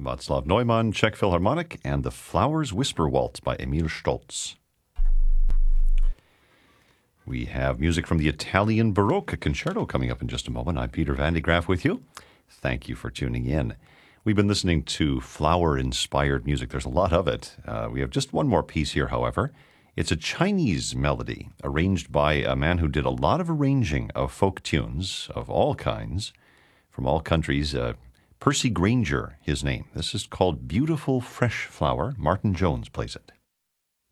Václav Neumann, Czech Philharmonic, and The Flowers Whisper Waltz by Emil Stolz. We have music from the Italian Baroque Concerto coming up in just a moment. I'm Peter Van de Graaff with you. Thank you for tuning in. We've been listening to flower-inspired music. There's a lot of it. We have just one more piece here, however. It's a Chinese melody arranged by a man who did a lot of arranging of folk tunes of all kinds from all countries. Percy Grainger, his name. This is called Beautiful Fresh Flower. Martin Jones plays it.